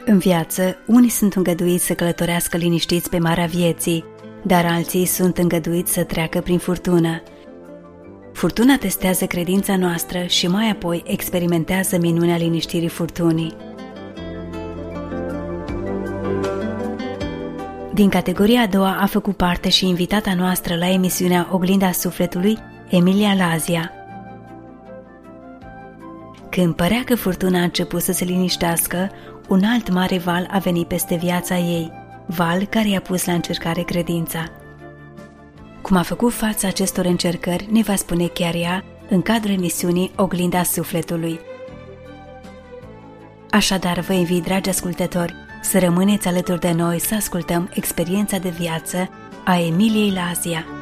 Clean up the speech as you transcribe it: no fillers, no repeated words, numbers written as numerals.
În viață, unii sunt îngăduiți să călătorească liniștiți pe marea vieții, dar alții sunt îngăduiți să treacă prin furtună. Furtuna testează credința noastră și mai apoi experimentează minunea liniștirii furtunii. Din categoria a doua a făcut parte și invitata noastră la emisiunea Oglinda Sufletului, Emilia Lazia. Când părea că furtuna a început să se liniștească, un alt mare val a venit peste viața ei, val care i-a pus la încercare credința. Cum a făcut față acestor încercări, ne va spune chiar ea în cadrul emisiunii Oglinda Sufletului. Așadar, vă invit, dragi ascultători, să rămâneți alături de noi să ascultăm experiența de viață a Emiliei Lazia.